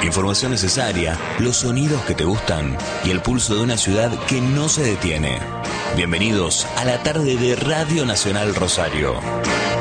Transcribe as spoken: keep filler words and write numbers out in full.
Información necesaria, los sonidos que te gustan y el pulso de una ciudad que no se detiene. Bienvenidos a la tarde de Radio Nacional Rosario.